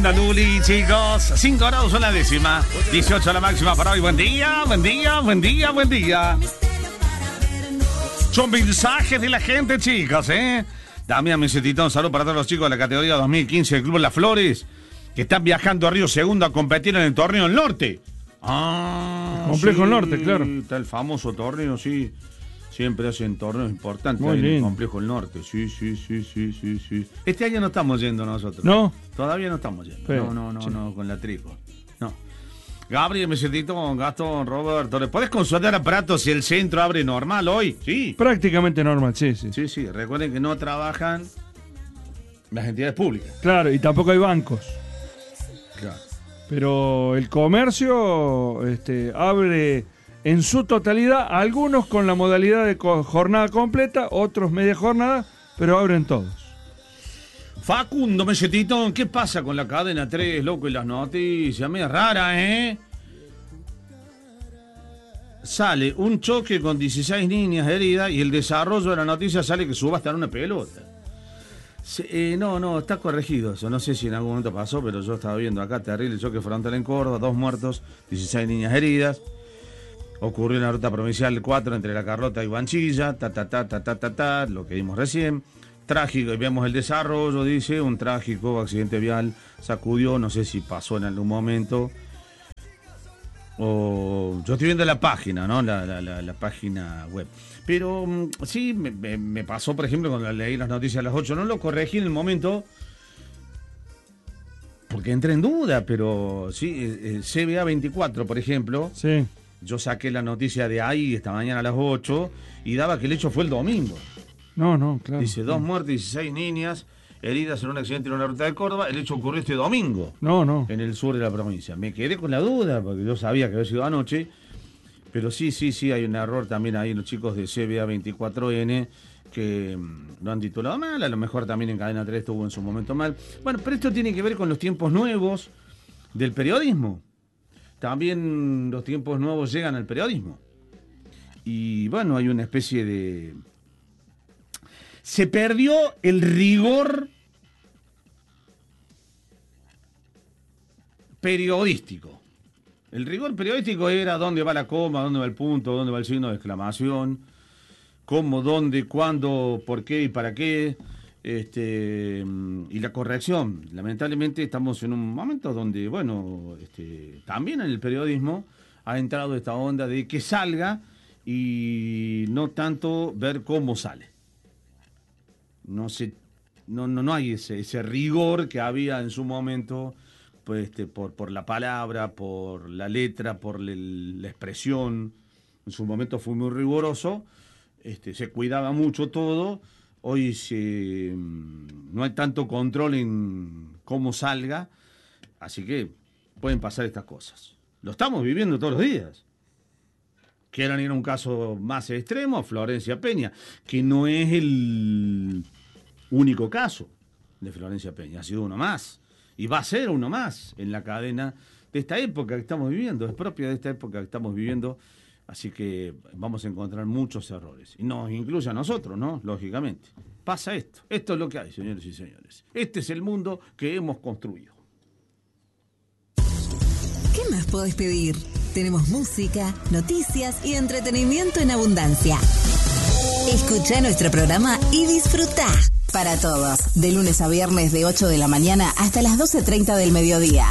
tremendo Luli, chicos. 5 grados son la décima. 18 la máxima para hoy. Buen día, buen día, buen día, buen día. Son mensajes de la gente, chicos, Damián Mesetito, un saludo para todos los chicos de la categoría 2015 del Club Las Flores, que están viajando a Río Segundo a competir en el torneo del norte. Complejo Norte, claro. Está el famoso torneo, sí. Siempre hacen torneos importantes Muy en el lindo. Complejo del Norte. Sí. Este año no estamos yendo nosotros. ¿No? Todavía no estamos yendo. Pero, No, con la trico. No. Gabriel, Mesetito, Gastón, Roberto, ¿le podés consultar a Prato si el centro abre normal hoy? Sí. Prácticamente normal, sí. Sí. Recuerden que no trabajan las entidades públicas. Claro, y tampoco hay bancos. Claro. Pero el comercio abre en su totalidad, algunos con la modalidad de jornada completa, otros media jornada, pero abren todos. Facundo, Mesetito, ¿qué pasa con la cadena 3, loco, y las noticias? Media rara, Sale un choque con 16 niñas heridas y el desarrollo de la noticia sale que subastan una pelota. No, está corregido eso. No sé si en algún momento pasó, pero yo estaba viendo acá, terrible choque frontal en Córdoba, 2 muertos, 16 niñas heridas. Ocurrió en la ruta provincial 4 entre La Carlota y Guanchilla, lo que vimos recién. Trágico, y vemos el desarrollo, dice, un trágico accidente vial sacudió, no sé si pasó en algún momento. O yo estoy viendo la página, ¿no? La página web. Pero sí, me pasó, por ejemplo, cuando leí las noticias a las 8, no lo corregí en el momento porque entré en duda, pero sí, CBA 24, por ejemplo. Sí. Yo saqué la noticia de ahí esta mañana a las 8 y daba que el hecho fue el domingo. No, claro. Dice, 2 muertes, 16 niñas heridas en un accidente en una ruta de Córdoba. El hecho ocurrió este domingo. No. En el sur de la provincia. Me quedé con la duda, porque yo sabía que había sido anoche. Pero sí, hay un error también ahí, los chicos de CBA 24N, que lo han titulado mal. A lo mejor también en Cadena 3 estuvo en su momento mal. Bueno, pero esto tiene que ver con los tiempos nuevos del periodismo. También los tiempos nuevos llegan al periodismo. Y bueno, hay una especie de... Se perdió el rigor periodístico. El rigor periodístico era dónde va la coma, dónde va el punto, dónde va el signo de exclamación, cómo, dónde, cuándo, por qué y para qué, y la corrección. Lamentablemente estamos en un momento donde, bueno, también en el periodismo ha entrado esta onda de que salga y no tanto ver cómo sale. No hay ese rigor que había en su momento, pues, por la palabra, por la letra, por la expresión. En su momento fue muy riguroso, se cuidaba mucho todo. Hoy no hay tanto control en cómo salga, así que pueden pasar estas cosas. Lo estamos viviendo todos los días. Quieran ir a un caso más extremo, Florencia Peña, que no es el único caso de Florencia Peña, ha sido uno más, y va a ser uno más en la cadena de esta época que estamos viviendo, es propia de esta época que estamos viviendo, así que vamos a encontrar muchos errores, y nos incluye a nosotros, ¿no? Lógicamente. Pasa esto es lo que hay, señores y señores. Este es el mundo que hemos construido. ¿Qué más podés pedir? Tenemos música, noticias y entretenimiento en abundancia. Escuchá nuestro programa y disfrutá. Para todos, de lunes a viernes de 8 de la mañana hasta las 12:30 del mediodía.